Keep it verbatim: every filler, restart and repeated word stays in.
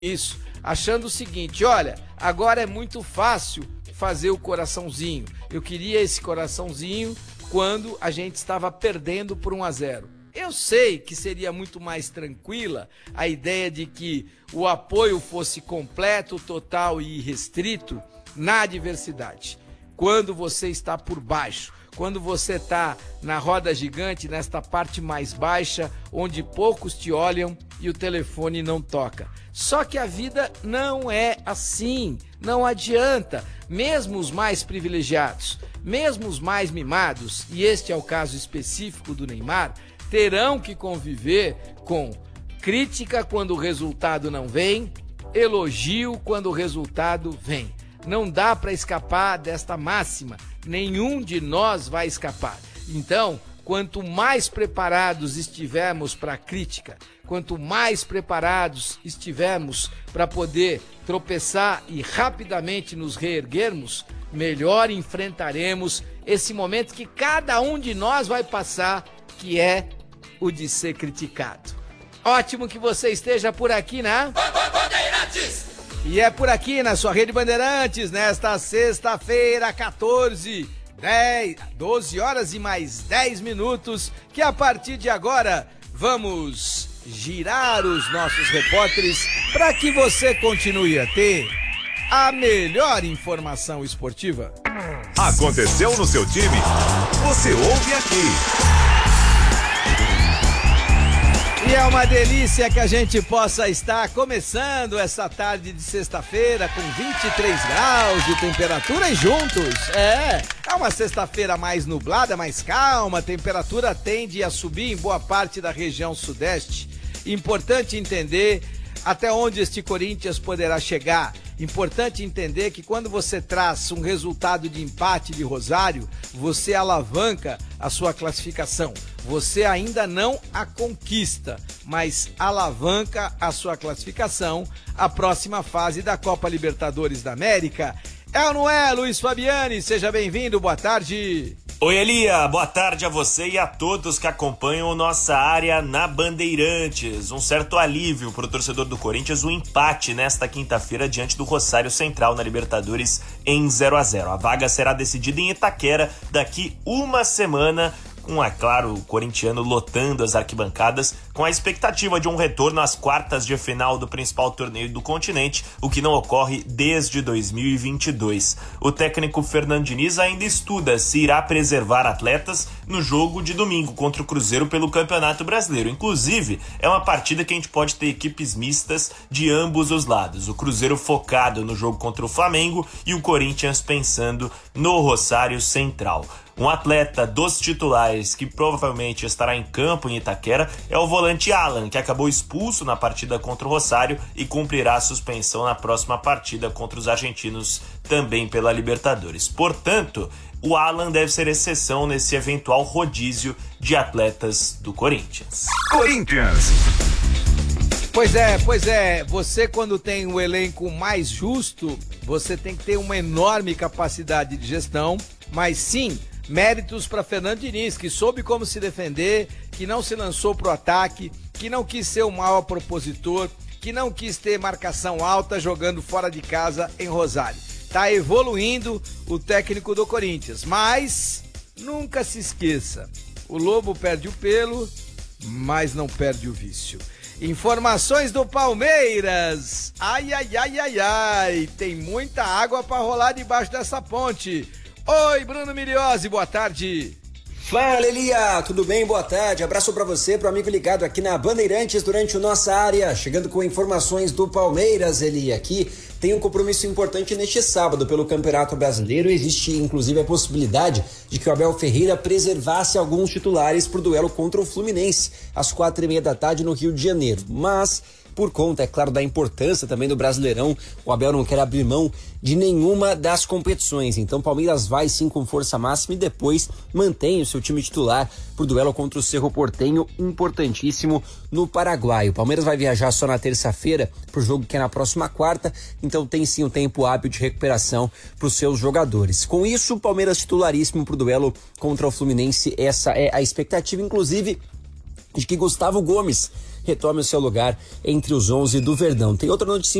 isso, achando o seguinte: olha, agora é muito fácil fazer o coraçãozinho. Eu queria esse coraçãozinho quando a gente estava perdendo por um a zero. Eu sei que seria muito mais tranquila a ideia de que o apoio fosse completo, total e irrestrito na adversidade. Quando você está por baixo, quando você está na roda gigante, nesta parte mais baixa, onde poucos te olham e o telefone não toca. Só que a vida não é assim, não adianta. Mesmo os mais privilegiados, mesmo os mais mimados, e este é o caso específico do Neymar, terão que conviver com crítica quando o resultado não vem, elogio quando o resultado vem. Não dá para escapar desta máxima, nenhum de nós vai escapar. Então, quanto mais preparados estivermos para a crítica, quanto mais preparados estivermos para poder tropeçar e rapidamente nos reerguermos, melhor enfrentaremos esse momento que cada um de nós vai passar, que é o de ser criticado. Ótimo que você esteja por aqui, né? Bandeirantes! E é por aqui na sua Rede Bandeirantes, nesta sexta-feira, quatorze, dez, doze horas e mais dez minutos, que a partir de agora vamos girar os nossos repórteres para que você continue a ter a melhor informação esportiva. Aconteceu no seu time? Você ouve aqui. E é uma delícia que a gente possa estar começando essa tarde de sexta-feira com vinte e três graus de temperatura e juntos. É, é uma sexta-feira mais nublada, mais calma, a temperatura tende a subir em boa parte da região sudeste. Importante entender até onde este Corinthians poderá chegar. Importante entender que quando você traz um resultado de empate de Rosário, você alavanca a sua classificação. Você ainda não a conquista, mas alavanca a sua classificação à próxima fase da Copa Libertadores da América. É ou não é, Luiz Fabiani? Seja bem-vindo, boa tarde. Oi, Elia, boa tarde a você e a todos que acompanham nossa área na Bandeirantes. Um certo alívio para o torcedor do Corinthians, o empate nesta quinta-feira diante do Rosário Central na Libertadores em zero a zero. A vaga será decidida em Itaquera daqui uma semana, com, é claro, o corintiano lotando as arquibancadas, com a expectativa de um retorno às quartas de final do principal torneio do continente, o que não ocorre desde dois mil e vinte e dois. O técnico Fernando Diniz ainda estuda se irá preservar atletas no jogo de domingo contra o Cruzeiro pelo Campeonato Brasileiro. Inclusive, é uma partida que a gente pode ter equipes mistas de ambos os lados. O Cruzeiro focado no jogo contra o Flamengo e o Corinthians pensando no Rosário Central. Um atleta dos titulares que provavelmente estará em campo em Itaquera é o volante Alan, que acabou expulso na partida contra o Rosário e cumprirá a suspensão na próxima partida contra os argentinos, também pela Libertadores. Portanto, o Alan deve ser exceção nesse eventual rodízio de atletas do Corinthians. Corinthians! Pois é, pois é, você quando tem um elenco mais justo, você tem que ter uma enorme capacidade de gestão, mas sim, méritos para Fernando Diniz, que soube como se defender, que não se lançou pro ataque, que não quis ser o maior propositor, que não quis ter marcação alta jogando fora de casa em Rosário. Tá evoluindo o técnico do Corinthians, mas nunca se esqueça, o lobo perde o pelo, mas não perde o vício. Informações do Palmeiras. Ai, ai, ai, ai, ai. Tem muita água para rolar debaixo dessa ponte. Oi, Bruno Miliose, boa tarde. Fala, Elia, tudo bem? Boa tarde. Abraço para você, pro amigo ligado aqui na Bandeirantes durante o Nossa Área. Chegando com informações do Palmeiras, Elia, aqui tem um compromisso importante neste sábado pelo Campeonato Brasileiro. Existe, inclusive, a possibilidade de que o Abel Ferreira preservasse alguns titulares pro duelo contra o Fluminense, às quatro e meia da tarde no Rio de Janeiro. Mas, por conta, é claro, da importância também do Brasileirão, o Abel não quer abrir mão de nenhuma das competições. Então o Palmeiras vai sim com força máxima e depois mantém o seu time titular pro duelo contra o Cerro Porteño, importantíssimo no Paraguai. O Palmeiras vai viajar só na terça-feira pro jogo que é na próxima quarta, então tem sim um tempo hábil de recuperação pros seus jogadores. Com isso, o Palmeiras titularíssimo pro duelo contra o Fluminense, essa é a expectativa, inclusive, de que Gustavo Gomes retome o seu lugar entre os onze do Verdão. Tem outra notícia